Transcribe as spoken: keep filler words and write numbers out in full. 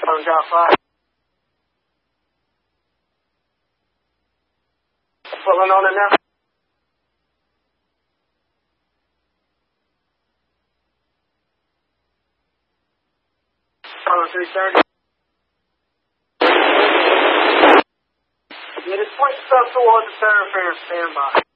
Phone's out five. Pulling on it now. Phone's three thirty. Yeah, this point stuff towards the thoroughfare standby.